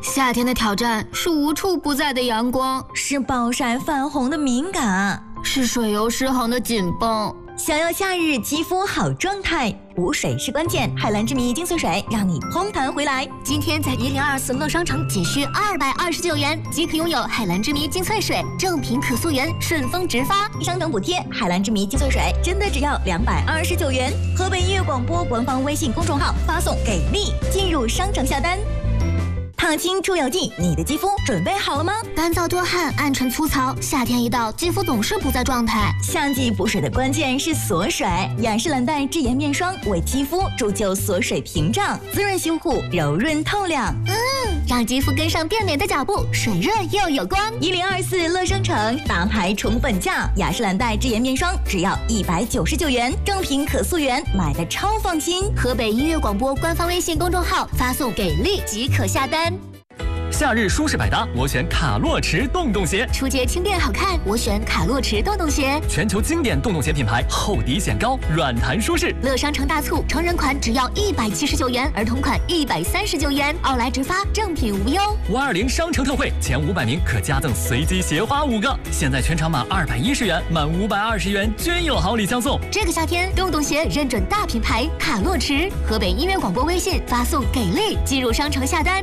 夏天的挑战是无处不在的阳光， 是暴晒泛红的敏感， 是水油失衡的紧绷。 想要夏日肌肤好状态，补水是关键。海蓝之谜精粹水让你嘭弹回来。 今天在1024乐商城仅需229元即可拥有海蓝之谜精粹水，正品可溯源，顺丰直发， 商城补贴。海蓝之谜精粹水真的只要229元。河北音乐广播官方微信公众号发送给力，进入商城下单。烫青出油剂，你的肌肤准备好了吗？ 干燥多汗、暗沉粗糙，夏天一到，肌肤总是不在状态。 夏季补水的关键是锁水，雅诗兰黛智妍面霜为肌肤铸就锁水屏障，滋润修护，柔润透亮。 让肌肤跟上变美的脚步，水润又有光。 1024乐商城大牌宠粉价，雅诗兰黛智妍面霜只要199元，正品可溯源，买的超放心。 河北音乐广播官方微信公众号发送给力即可下单。 夏日舒适百搭，我选卡洛驰洞洞鞋。 出街轻便好看，我选卡洛驰洞洞鞋。 全球经典洞洞鞋品牌，厚底显高，软弹舒适。 乐商城大促，成人款只要179元，儿童款139元，奥莱直发，正品无忧。 520商城特惠，前500名可加赠随机鞋花5个。现在全场满210元，满520元均有好礼相送。 这个夏天，洞洞鞋认准大品牌卡洛驰。河北音乐广播微信发送给力，进入商城下单。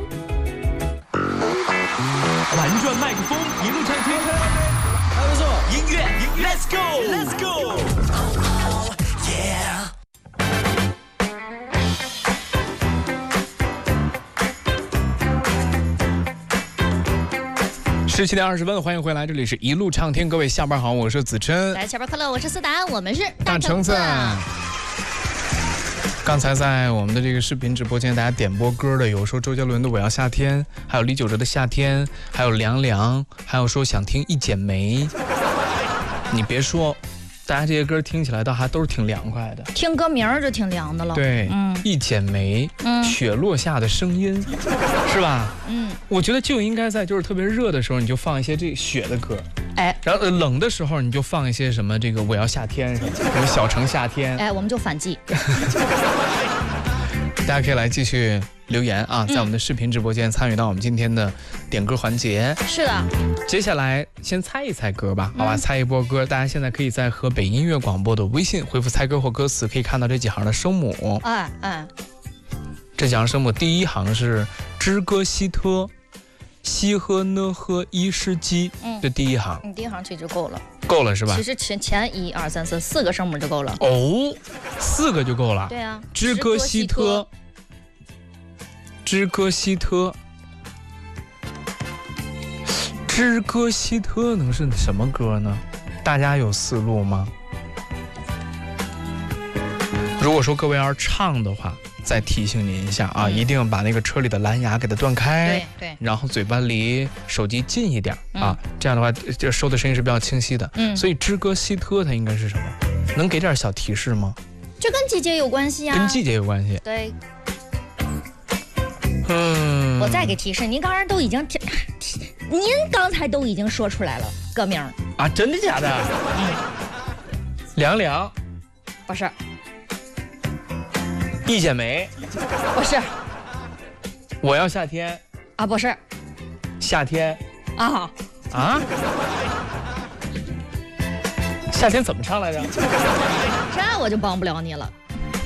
玩转麦克风，一路畅听。还不错，音乐 ，Let's go，Let's go。 17点20分，欢迎回来，这里是一路畅听，各位下班好，我是子琛。 来，下班快乐，我是思达，我们是大橙子。刚才在我们的这个视频直播间，大家点播歌的有说周杰伦的《我要夏天》，还有李玖哲的《夏天》，还有凉凉，还有说想听一剪梅。你别说，大家这些歌听起来倒还都是挺凉快的， 听歌名就挺凉的了。 对，一剪梅，雪落下的声音，是吧？我觉得就应该在就是特别热的时候，你就放一些这雪的歌。 哎， 然后冷的时候你就放一些什么这个我要夏天什么小城夏天， 哎，我们就反季。 大家可以来继续留言啊，在我们的视频直播间参与到我们今天的点歌环节。 是的， 接下来先猜一猜歌吧，好吧，猜一波歌。大家现在可以在河北音乐广播的微信回复猜歌或歌词，可以看到这几行的声母。这几行声母，第一行是知歌希特。西喝呢喝一世纪，这第一行， 第一行其实够了， 够了是吧？ 其实前1、2、3、4个声母就够了。 哦，4个就够了。 对啊， 知歌希特，知歌希特，知歌希特能是什么歌呢？大家有思路吗？如果说各位要是唱的话，再提醒您一下啊，一定把那个车里的蓝牙给它断开， 对， 然后嘴巴离手机近一点啊，这样的话这收的声音是比较清晰的。所以知歌希特它应该是什么？能给点小提示吗？ 这跟季节有关系啊。 跟季节有关系。 对。我再给提示，您刚才都已经说出来了歌名啊？真的假的？凉凉。 不是。 一剪梅， 不是。 我要夏天啊，不是。 夏天啊， 夏天怎么唱来着？ 这我就帮不了你了。